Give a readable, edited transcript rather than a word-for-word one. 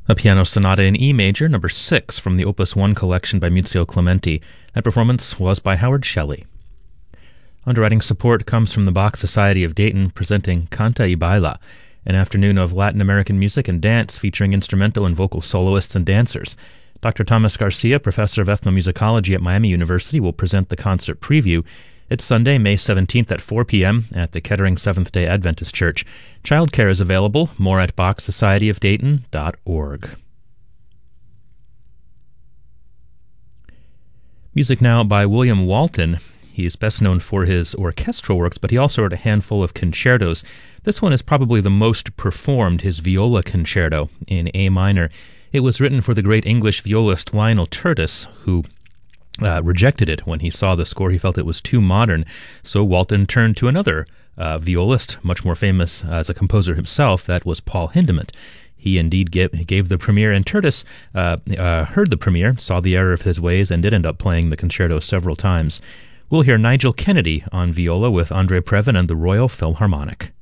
A piano sonata in E major, number 6, from the Opus 1 collection by Muzio Clementi. That performance was by Howard Shelley. Underwriting support comes from the Bach Society of Dayton, presenting Canta y Baila, an afternoon of Latin American music and dance featuring instrumental and vocal soloists and dancers. Dr. Thomas Garcia, professor of ethnomusicology at Miami University, will present the concert preview. It's Sunday, May 17th at 4 p.m. at the Kettering Seventh-day Adventist Church. Childcare is available. More at BachSocietyOfDayton.org. Music now by William Walton. He is best known for his orchestral works, but he also wrote a handful of concertos. This one is probably the most performed, his viola concerto in A minor. It was written for the great English violist Lionel Tertis, who rejected it when he saw the score. He felt it was too modern. So Walton turned to another violist, much more famous as a composer himself, that was Paul Hindemith. He indeed gave the premiere, and Tertis heard the premiere, saw the error of his ways, and did end up playing the concerto several times. We'll hear Nigel Kennedy on viola with Andre Previn and the Royal Philharmonic.